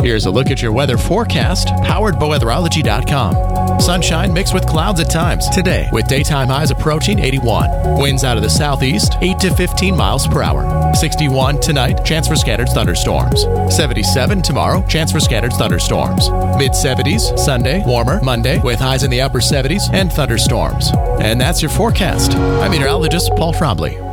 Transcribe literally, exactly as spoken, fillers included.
Here's a look at your weather forecast, powered by weatherology dot com. Sunshine mixed with clouds at times today, with daytime highs approaching eighty-one. Winds out of the southeast, eight to fifteen miles per hour. sixty-one tonight, chance for scattered thunderstorms. seventy-seven tomorrow, chance for scattered thunderstorms. mid seventies Sunday, warmer Monday, with highs in the upper seventies and thunderstorms. And that's your forecast. I'm meteorologist Paul Trombley.